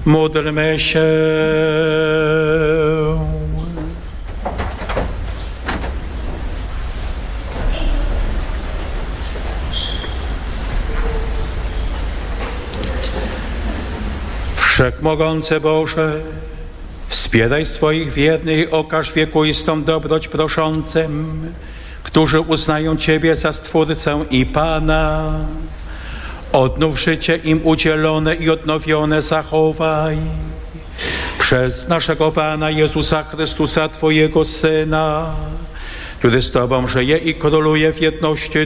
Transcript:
Módlmy się. Wszechmogący Boże, wspieraj swoich wiernych i okaż wiekuistą dobroć proszącym, którzy uznają Ciebie za Stwórcę i Pana. Odnów życie im udzielone i odnowione zachowaj. Przez naszego Pana Jezusa Chrystusa, Twojego Syna, który z Tobą żyje i króluje w jedności